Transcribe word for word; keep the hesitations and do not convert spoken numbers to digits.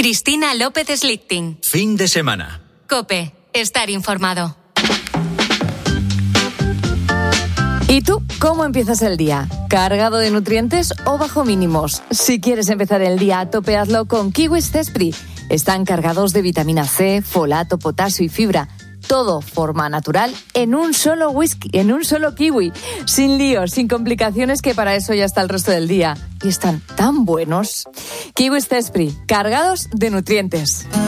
Cristina López Slichting. Fin de semana. COPE. Estar informado. ¿Y tú cómo empiezas el día? ¿Cargado de nutrientes o bajo mínimos? Si quieres empezar el día a tope, hazlo con Kiwis Cespri. Están cargados de vitamina C, folato, potasio y fibra. Todo forma natural en un solo whisky, en un solo kiwi. Sin líos, sin complicaciones, que para eso ya está el resto del día. Y están tan buenos. Kiwis Cespri, cargados de nutrientes.